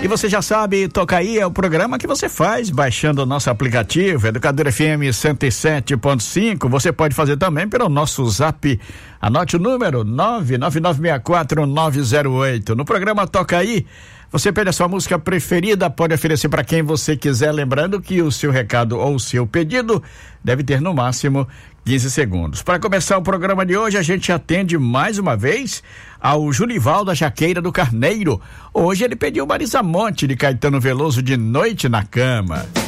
E você já sabe, Toca Aí é o programa que você faz baixando o nosso aplicativo, Educador FM 107.5. Você pode fazer também pelo nosso zap. Anote o número 99964-908. No programa Toca Aí, você pede a sua música preferida, pode oferecer para quem você quiser, lembrando que o seu recado ou o seu pedido deve ter no máximo 15 segundos. Para começar o programa de hoje, a gente atende mais uma vez ao Julival da Jaqueira do Carneiro. Hoje ele pediu Marisa Monte de Caetano Veloso, De Noite na Cama.